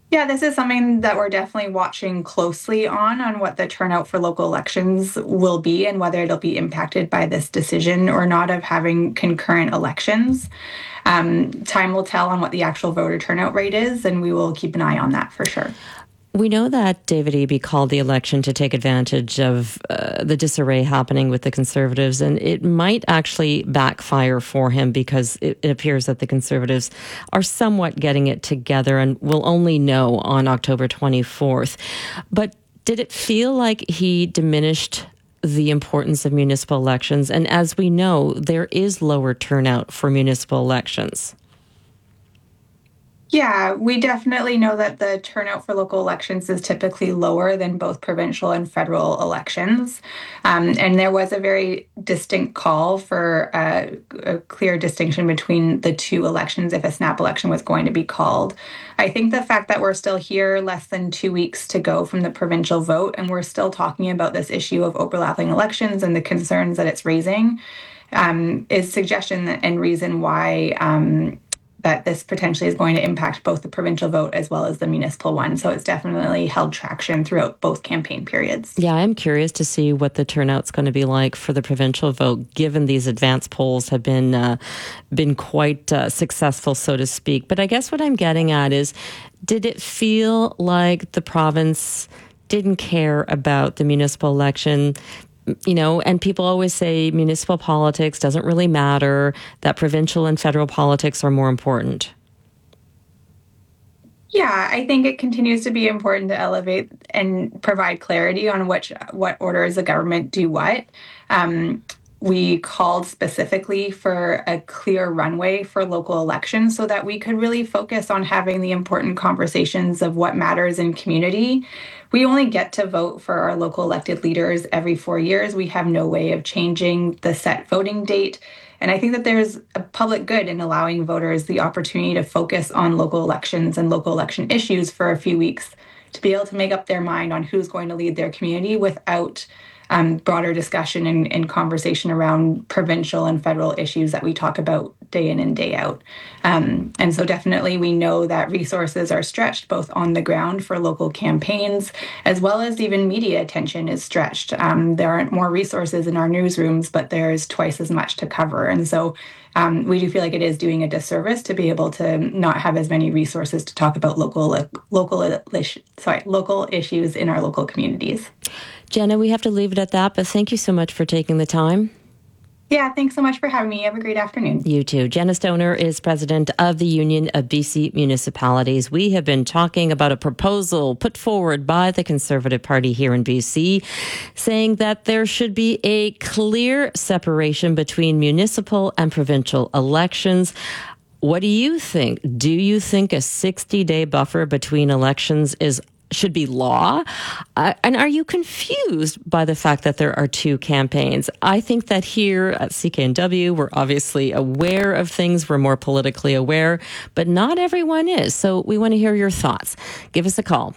Yeah, this is something that we're definitely watching closely on what the turnout for local elections will be and whether it'll be impacted by this decision or not of having concurrent elections. Time will tell on what the actual voter turnout rate is, and we will keep an eye on that for sure. We know that David Eby called the election to take advantage of the disarray happening with the Conservatives, and it might actually backfire for him because it appears that the Conservatives are somewhat getting it together and will only know on October 24th. But did it feel like he diminished the importance of municipal elections? And as we know, there is lower turnout for municipal elections. Yeah, we definitely know that the turnout for local elections is typically lower than both provincial and federal elections. And there was a very distinct call for a clear distinction between the two elections if a snap election was going to be called. I think the fact that we're still here less than 2 weeks to go from the provincial vote, and we're still talking about this issue of overlapping elections and the concerns that it's raising, is suggestion and reason why that this potentially is going to impact both the provincial vote as well as the municipal one. So it's definitely held traction throughout both campaign periods. Yeah, I'm curious to see what the turnout's going to be like for the provincial vote, given these advance polls have been quite successful, so to speak. But I guess what I'm getting at is, did it feel like the province didn't care about the municipal election? And people always say municipal politics doesn't really matter, that provincial and federal politics are more important. Yeah, I think it continues to be important to elevate and provide clarity on what orders the government do what. We called specifically for a clear runway for local elections so that we could really focus on having the important conversations of what matters in community. We only get to vote for our local elected leaders every 4 years. We have no way of changing the set voting date. And I think that there's a public good in allowing voters the opportunity to focus on local elections and local election issues for a few weeks to be able to make up their mind on who's going to lead their community without broader discussion and conversation around provincial and federal issues that we talk about day in and day out. And so definitely we know that resources are stretched both on the ground for local campaigns, as well as even media attention is stretched. There aren't more resources in our newsrooms, but there's twice as much to cover. And so we do feel like it is doing a disservice to be able to not have as many resources to talk about local issues in our local communities. Jenna, we have to leave it at that, but thank you so much for taking the time. Yeah, thanks so much for having me. Have a great afternoon. You too. Jenna Stoner is president of the Union of BC Municipalities. We have been talking about a proposal put forward by the Conservative Party here in BC, saying that there should be a clear separation between municipal and provincial elections. What do you think? Do you think a 60-day buffer between elections should be law? And are you confused by the fact that there are two campaigns? I think that here at CKNW, we're obviously aware of things. We're more politically aware, but not everyone is. So we want to hear your thoughts. Give us a call,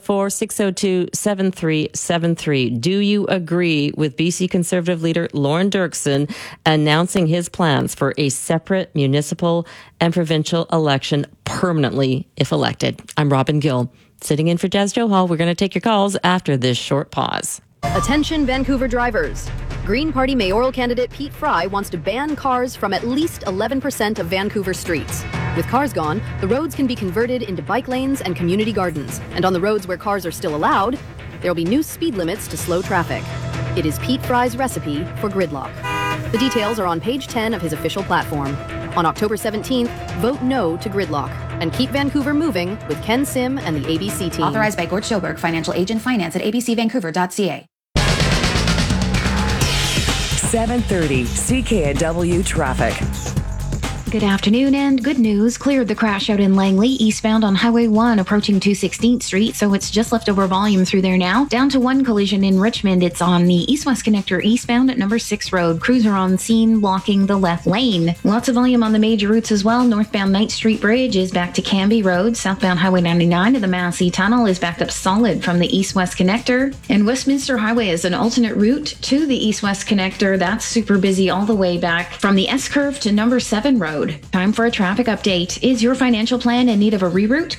604-602-7373. Do you agree with BC Conservative leader Lorne Dirksen announcing his plans for a separate municipal and provincial election permanently if elected? I'm Robin Gill, sitting in for Jazz Johal. We're going to take your calls after this short pause. Attention Vancouver drivers. Green Party mayoral candidate Pete Fry wants to ban cars from at least 11% of Vancouver streets. With cars gone, the roads can be converted into bike lanes and community gardens. And on the roads where cars are still allowed, there'll be new speed limits to slow traffic. It is Pete Fry's recipe for gridlock. The details are on page 10 of his official platform. On October 17th, vote no to gridlock and keep Vancouver moving with Ken Sim and the ABC team. Authorized by Gord Schoberg, financial agent, finance at abcvancouver.ca. 7:30 CKNW traffic. Good afternoon and good news. Cleared the crash out in Langley, eastbound on Highway 1 approaching 216th Street, so it's just leftover volume through there now. Down to one collision in Richmond. It's on the east-west connector eastbound at number 6 Road. Crews are on scene blocking the left lane. Lots of volume on the major routes as well. Northbound Knight Street Bridge is back to Canby Road. Southbound Highway 99 to the Massey Tunnel is backed up solid from the east-west connector. And Westminster Highway is an alternate route to the east-west connector. That's super busy all the way back from the S-curve to number 7 Road. Time for a traffic update. Is your financial plan in need of a reroute?